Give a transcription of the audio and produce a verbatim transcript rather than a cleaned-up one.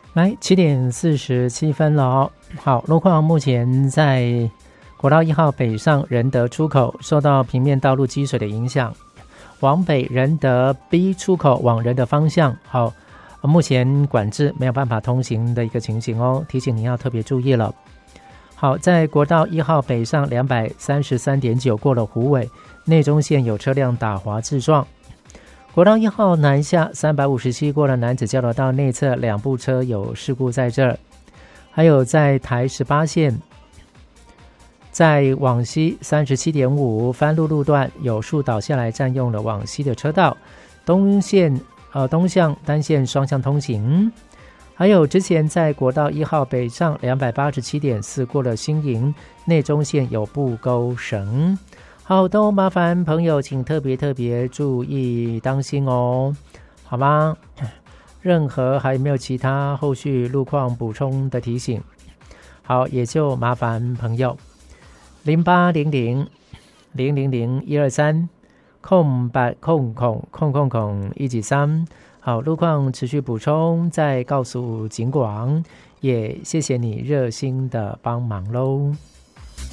来，七点四十七分了哦。好，路况目前在国道一号北上仁德出口受到平面道路积水的影响，往北仁德 B 出口往仁德方向，好，目前管制没有办法通行的一个情形哦，提醒您要特别注意了。好，在国道一号北上两百三十三点九过了虎尾，内中线有车辆打滑自撞。国道一号南下三百五十七过了南子交流道内侧，两部车有事故在这儿。还有在台十八线，在往西 三十七点五 番路路段有树倒下来占用了往西的车道，东线呃东向单线双向通行。还有之前在国道一号北上两百八十七点四过了新营，内中线有布钩绳。好，都麻烦朋友请特别特别注意当心哦，好吗？任何还有没有其他后续路况补充的提醒？好，也就麻烦朋友零八零零零零零一二三空八空空空空空一几三。好，路况持续补充，再告诉警广，也谢谢你热心的帮忙喽。